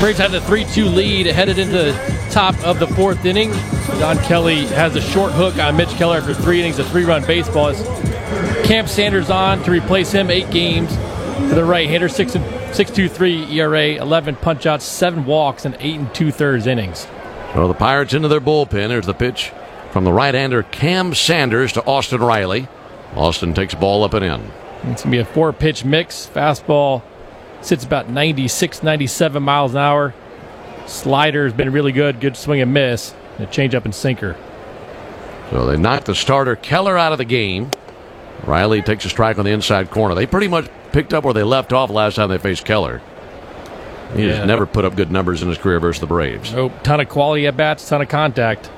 Braves had the 3-2 lead headed into the top of the fourth inning. Don Kelly has a short hook on Mitch Keller after 3 innings of 3-run baseball. Cam Sanders on to replace him 8 games for the right-hander. 6.23 ERA, 11 punch-outs, 7 walks, and 8 2/3 innings. So the Pirates into their bullpen. There's the pitch from the right-hander Cam Sanders to Austin Riley. Austin takes ball up and in. It's going to be a 4-pitch mix. Fastball sits about 96, 97 miles an hour. Slider has been really good. Good swing and miss. And a changeup and sinker. So they knocked the starter Keller out of the game. Riley takes a strike on the inside corner. They pretty much picked up where they left off last time they faced Keller. He has never put up good numbers in his career versus the Braves. Nope. Ton of quality at bats, ton of contact.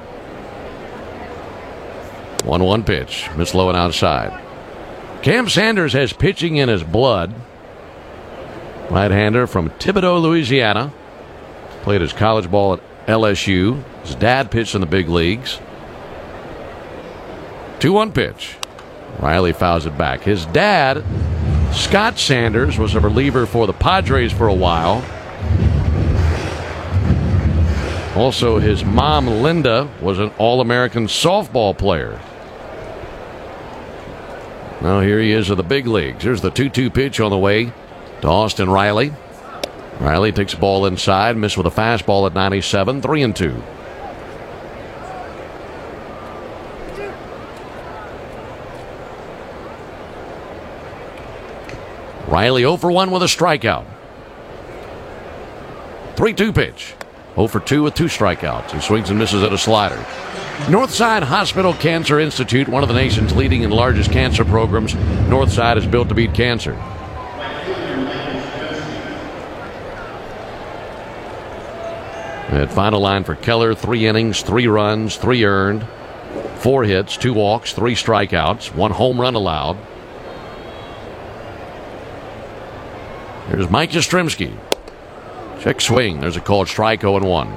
1-1 pitch. Miss low and outside. Cam Sanders has pitching in his blood. Right-hander from Thibodaux, Louisiana. Played his college ball at LSU. His dad pitched in the big leagues. 2-1 pitch. Riley fouls it back. His dad, Scott Sanders, was a reliever for the Padres for a while. Also, his mom, Linda, was an All-American softball player. Now here he is at the big leagues. Here's the 2-2 pitch on the way to Austin Riley. Riley takes the ball inside, missed with a fastball at 97, 3-2. Riley 0 for 1 with a strikeout. 3-2 pitch. 0 for 2 with 2 strikeouts. He swings and misses at a slider. Northside Hospital Cancer Institute, one of the nation's leading and largest cancer programs. Northside is built to beat cancer. That final line for Keller, 3 innings, 3 runs, 3 earned, 4 hits, 2 walks, 3 strikeouts, 1 home run allowed. There's Mike Yastrzemski. Check swing. There's a called strike, 0-1.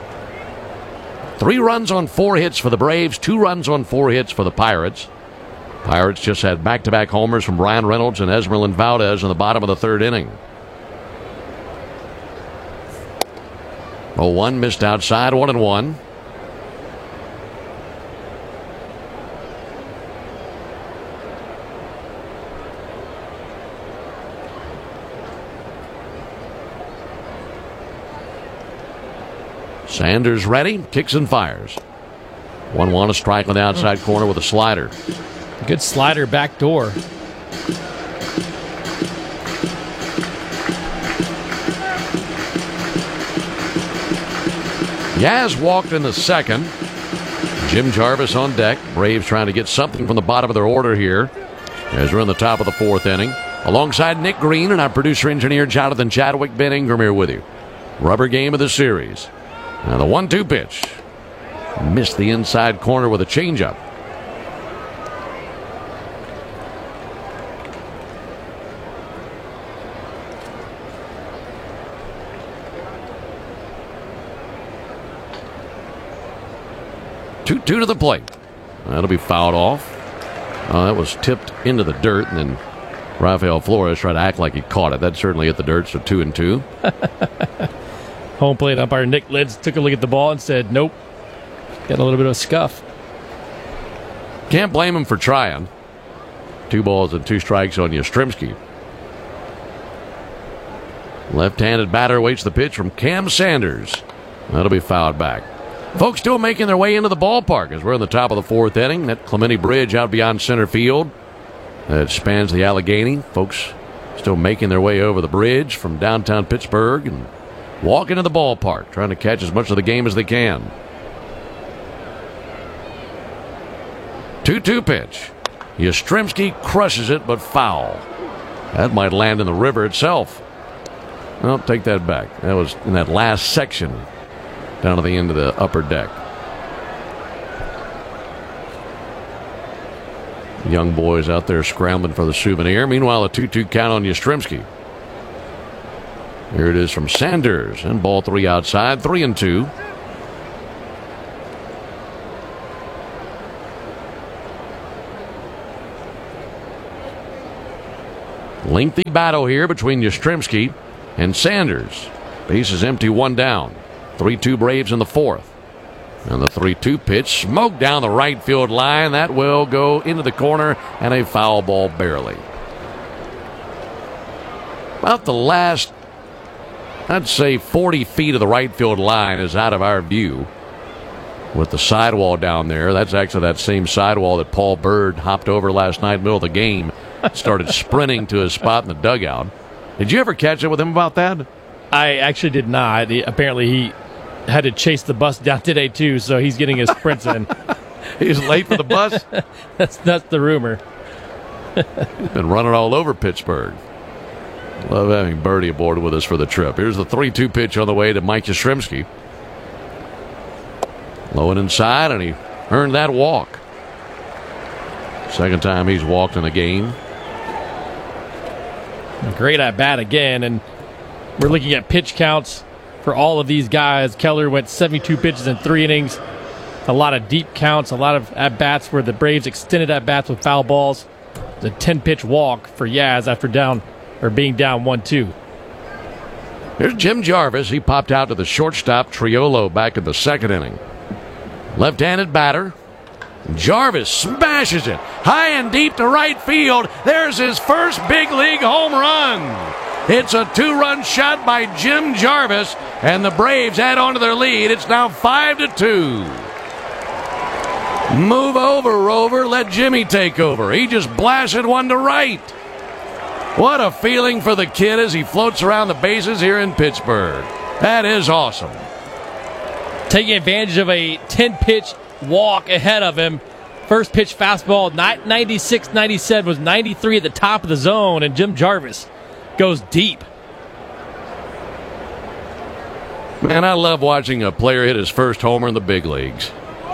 3 runs on 4 hits for the Braves, 2 runs on 4 hits for the Pirates. Pirates just had back-to-back homers from Ryan Reynolds and Esmeralyn Valdez in the bottom of the 3rd inning. 0-1 missed outside, 1-1. Sanders ready, kicks and fires. 1-1, a strike on the outside corner with a slider. Good slider back door. Yaz walked in the 2nd. Jim Jarvis on deck. Braves trying to get something from the bottom of their order here as we're in the top of the 4th inning. Alongside Nick Green and our producer-engineer Jonathan Chadwick, Ben Ingram here with you. Rubber game of the series. Now the 1-2 pitch. Missed the inside corner with a changeup. Two to the plate. That'll be fouled off. That was tipped into the dirt, and then Rafael Flores tried to act like he caught it. That certainly hit the dirt, so 2-2. Home plate umpire Nick Lids took a look at the ball and said, nope. Got a little bit of a scuff. Can't blame him for trying. 2 balls and 2 strikes on Yastrzemski. Left-handed batter waits the pitch from Cam Sanders. That'll be fouled back. Folks still making their way into the ballpark as we're in the top of the 4th inning. That Clemente Bridge out beyond center field that spans the Allegheny. Folks still making their way over the bridge from downtown Pittsburgh and walking to the ballpark, trying to catch as much of the game as they can. 2-2 pitch. Yastrzemski crushes it, but foul. That might land in the river itself. Well, take that back. That was in that last section down to the end of the upper deck. Young boys out there scrambling for the souvenir. Meanwhile, a 2-2 count on Yastrzemski. Here it is from Sanders, and ball 3 outside, 3-2. Lengthy battle here between Yastrzemski and Sanders. Base is empty, one down. 3-2 Braves in the fourth. And the 3-2 pitch smoked down the right field line. That will go into the corner and a foul ball barely. About the last, I'd say 40 feet of the right field line is out of our view. With the sidewall down there, that's actually that same sidewall that Paul Bird hopped over last night in the middle of the game. Started sprinting to his spot in the dugout. Did you ever catch up with him about that? I actually did not. Apparently he had to chase the bus down today too, so he's getting his sprints in. He's late for the bus? That's the rumor. He's been running all over Pittsburgh. Love having Birdie aboard with us for the trip. Here's the 3-2 pitch on the way to Mike Yastrzemski. Low and inside, and he earned that walk. Second time he's walked in a game. Great at bat again, and we're looking at pitch counts for all of these guys. Keller went 72 pitches in 3 innings. A lot of deep counts, a lot of at bats where the Braves extended at bats with foul balls. The 10-pitch walk for Yaz after being down 1-2. Here's Jim Jarvis. He popped out to the shortstop Triolo back in the second inning. Left-handed batter. Jarvis smashes it high and deep to right field. There's his first big league home run. It's a 2-run shot by Jim Jarvis, and the Braves add on to their lead. It's now 5-2. Move over, Rover. Let Jimmy take over. He just blasted one to right. What a feeling for the kid as he floats around the bases here in Pittsburgh. That is awesome. Taking advantage of a 10-pitch walk ahead of him. First pitch fastball, 96, 97, was 93 at the top of the zone, and Jim Jarvis goes deep. Man, I love watching a player hit his first homer in the big leagues.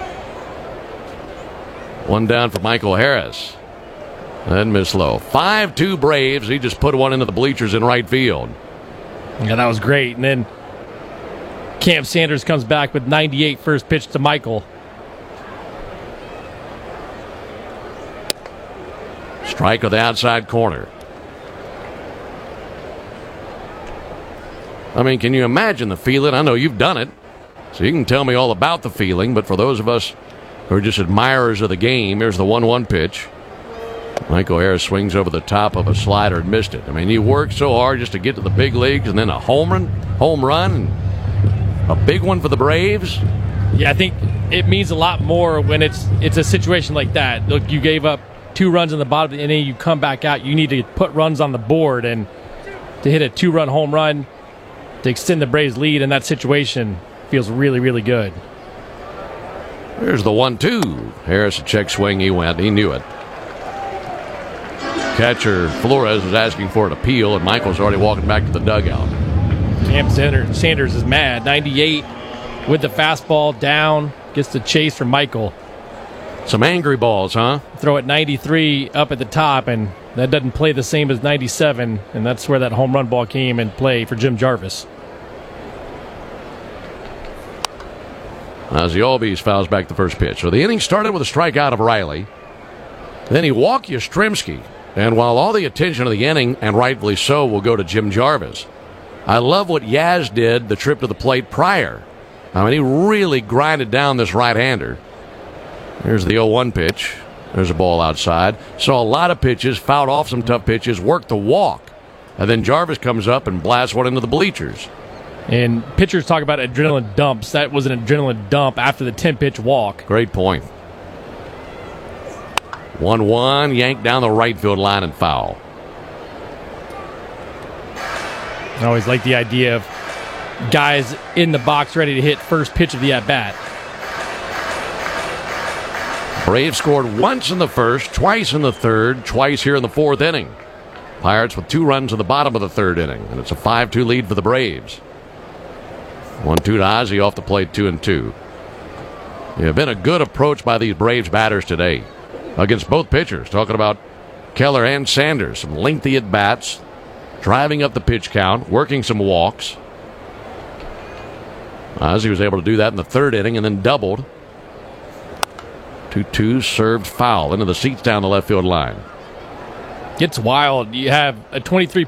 One down for Michael Harris. Then miss low. 5-2 Braves. He just put one into the bleachers in right field. Yeah, that was great. And then Cam Sanders comes back with 98 first pitch to Michael. Strike with the outside corner. I mean, can you imagine the feeling? I know you've done it, so you can tell me all about the feeling, but for those of us who are just admirers of the game, here's the 1-1 pitch. Michael Harris swings over the top of a slider and missed it. I mean, you work so hard just to get to the big leagues, and then a home run, and a big one for the Braves. Yeah, I think it means a lot more when it's a situation like that. Look, you gave up 2 runs in the bottom of the inning, you come back out, you need to put runs on the board, and to hit a 2-run home run to extend the Braves' lead in that situation feels really, really good. Here's the 1-2. Harris, a check swing, he went. He knew it. Catcher Flores was asking for an appeal, and Michael's already walking back to the dugout. Cam Sanders is mad. 98 with the fastball down. Gets the chase from Michael. Some angry balls, huh? Throw at 93 up at the top, and that doesn't play the same as 97, and that's where that home run ball came in play for Jim Jarvis. Ozzie Albies fouls back the first pitch. So the inning started with a strikeout of Riley. Then he walked Yastrzemski. And while all the attention of the inning, and rightfully so, will go to Jim Jarvis, I love what Yaz did the trip to the plate prior. I mean, he really grinded down this right-hander. Here's the 0-1 pitch. There's a ball outside. Saw a lot of pitches, fouled off some tough pitches, worked the walk. And then Jarvis comes up and blasts one into the bleachers. And pitchers talk about adrenaline dumps. That was an adrenaline dump after the 10-pitch walk. Great point. 1-1, yanked down the right field line and foul. I always like the idea of guys in the box ready to hit first pitch of the at-bat. Braves scored once in the first, twice in the third, twice here in the fourth inning. Pirates with 2 runs in the bottom of the third inning, and it's a 5-2 lead for the Braves. 1-2 to Ozzie off the plate, 2-2. Yeah, been a good approach by these Braves batters today against both pitchers. Talking about Keller and Sanders. Some lengthy at-bats, driving up the pitch count, working some walks. Ozzie was able to do that in the third inning and then doubled. 2-2 served foul into the seats down the left field line. Gets wild. You have a 23